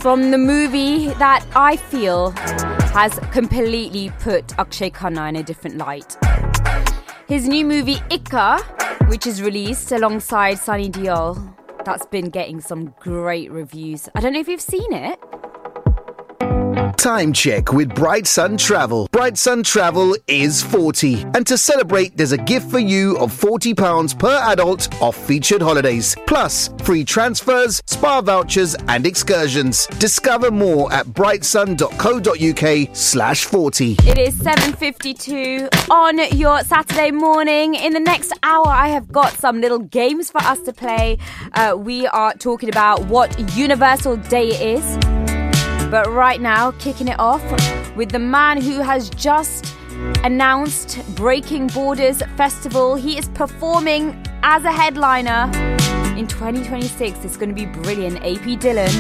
from the movie that I feel has completely put Akshay Khanna in a different light. His new movie Ikka, which is released alongside Sunny Deol, that's been getting some great reviews. I don't know if you've seen it. Time check with Bright Sun Travel. Bright Sun Travel is 40. And to celebrate, there's a gift for you of £40 per adult off featured holidays. Plus, free transfers, spa vouchers and excursions. Discover more at brightsun.co.uk/40. It is 7:52 on your Saturday morning. In the next hour, I have got some little games for us to play. We are talking about what Universal Day is. But right now, kicking it off with the man who has just announced Breaking Borders Festival. He is performing as a headliner in 2026. It's going to be brilliant. AP Dhillon.